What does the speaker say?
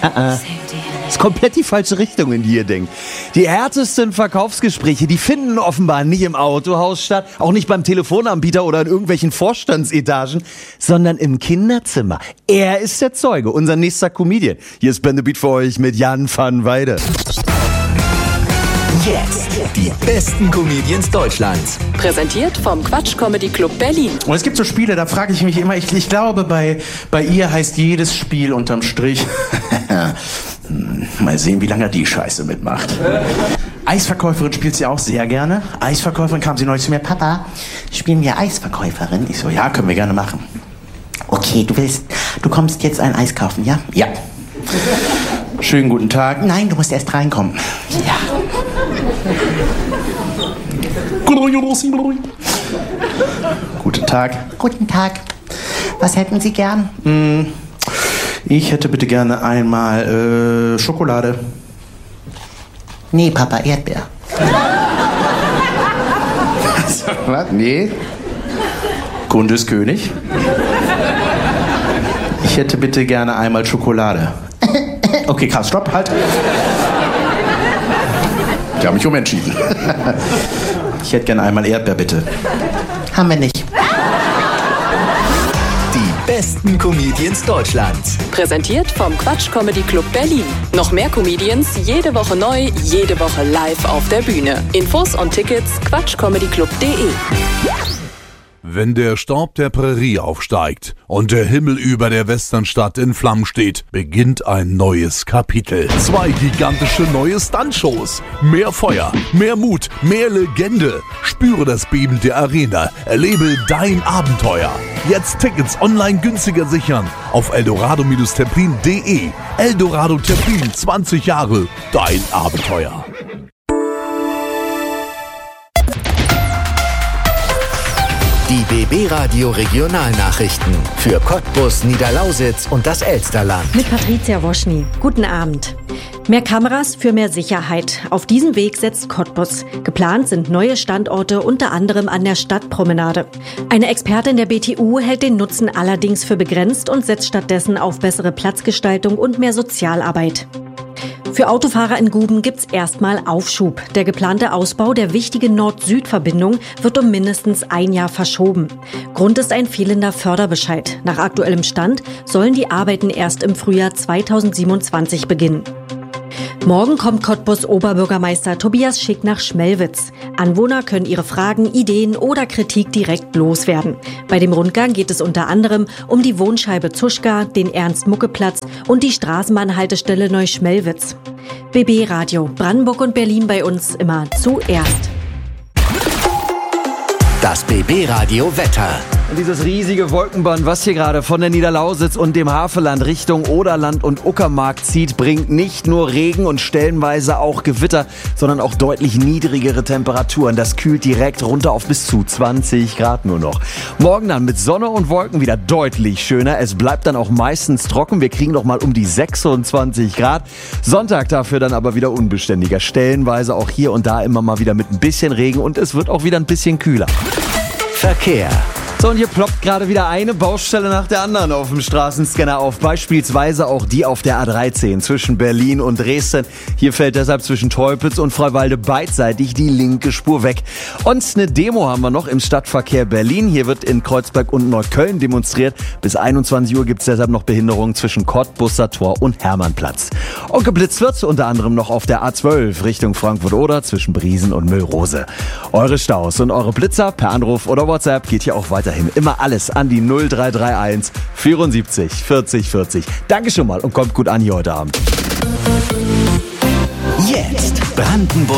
Das ist komplett die falsche Richtung, in die ihr denkt. Die härtesten Verkaufsgespräche, die finden offenbar nicht im Autohaus statt, auch nicht beim Telefonanbieter oder in irgendwelchen Vorstandsetagen, sondern im Kinderzimmer. Er ist der Zeuge, unser nächster Comedian. Hier ist Ben the Beat für euch mit Jan van Weide. Jetzt die besten Comedians Deutschlands. Präsentiert vom Quatsch Comedy Club Berlin. Und es gibt so Spiele, da frage ich mich immer, ich glaube, bei ihr heißt jedes Spiel unterm Strich, mal sehen, wie lange die Scheiße mitmacht. Eisverkäuferin spielt sie auch sehr gerne. Eisverkäuferin kam sie neulich zu mir, Papa, spielen wir Eisverkäuferin? Ich so, ja, können wir gerne machen. Okay, du kommst jetzt ein Eis kaufen, ja? Ja. Schönen guten Tag. Nein, du musst erst reinkommen. Ja. Guten Tag. Guten Tag. Was hätten Sie gern? Ich hätte bitte gerne einmal Schokolade. Nee, Papa, Erdbeer. Was? Nee. Kunde ist König. Ich hätte bitte gerne einmal Schokolade. Okay, Karl, stopp, halt. Ich habe mich umentschieden. Ich hätte gerne einmal Erdbeer, bitte. Haben wir nicht. Die besten Comedians Deutschlands. Präsentiert vom Quatsch Comedy Club Berlin. Noch mehr Comedians, jede Woche neu, jede Woche live auf der Bühne. Infos und Tickets quatschcomedyclub.de. Wenn der Staub der Prärie aufsteigt und der Himmel über der Westernstadt in Flammen steht, beginnt ein neues Kapitel. 2 gigantische neue Stuntshows. Mehr Feuer, mehr Mut, mehr Legende. Spüre das Beben der Arena. Erlebe dein Abenteuer. Jetzt Tickets online günstiger sichern auf eldorado-terplin.de. Eldorado Terplin, 20 Jahre, dein Abenteuer. Die BB Radio Regionalnachrichten für Cottbus, Niederlausitz und das Elsterland. Mit Patricia Woschny. Guten Abend. Mehr Kameras für mehr Sicherheit. Auf diesen Weg setzt Cottbus. Geplant sind neue Standorte, unter anderem an der Stadtpromenade. Eine Expertin der BTU hält den Nutzen allerdings für begrenzt und setzt stattdessen auf bessere Platzgestaltung und mehr Sozialarbeit. Für Autofahrer in Guben gibt's erstmal Aufschub. Der geplante Ausbau der wichtigen Nord-Süd-Verbindung wird um mindestens ein Jahr verschoben. Grund ist ein fehlender Förderbescheid. Nach aktuellem Stand sollen die Arbeiten erst im Frühjahr 2027 beginnen. Morgen kommt Cottbus Oberbürgermeister Tobias Schick nach Schmelwitz. Anwohner können ihre Fragen, Ideen oder Kritik direkt loswerden. Bei dem Rundgang geht es unter anderem um die Wohnscheibe Zuschka, den Ernst-Mucke-Platz und die Straßenbahnhaltestelle Neuschmelwitz. BB Radio, Brandenburg und Berlin bei uns immer zuerst. Das BB Radio Wetter. Und dieses riesige Wolkenband, was hier gerade von der Niederlausitz und dem Havelland Richtung Oderland und Uckermark zieht, bringt nicht nur Regen und stellenweise auch Gewitter, sondern auch deutlich niedrigere Temperaturen. Das kühlt direkt runter auf bis zu 20 Grad nur noch. Morgen dann mit Sonne und Wolken wieder deutlich schöner. Es bleibt dann auch meistens trocken. Wir kriegen noch mal um die 26 Grad. Sonntag dafür dann aber wieder unbeständiger. Stellenweise auch hier und da immer mal wieder mit ein bisschen Regen und es wird auch wieder ein bisschen kühler. Verkehr. So, und hier ploppt gerade wieder eine Baustelle nach der anderen auf dem Straßenscanner auf. Beispielsweise auch die auf der A13 zwischen Berlin und Dresden. Hier fällt deshalb zwischen Teupitz und Freiwalde beidseitig die linke Spur weg. Und eine Demo haben wir noch im Stadtverkehr Berlin. Hier wird in Kreuzberg und Neukölln demonstriert. Bis 21 Uhr gibt es deshalb noch Behinderungen zwischen Cottbusser Tor und Hermannplatz. Und geblitzt wird unter anderem noch auf der A12 Richtung Frankfurt-Oder zwischen Briesen und Müllrose. Eure Staus und eure Blitzer per Anruf oder WhatsApp geht hier auch weiterhin immer alles an die 0331 74 40 40. Danke schon mal und kommt gut an hier heute Abend. Jetzt Brandenburg.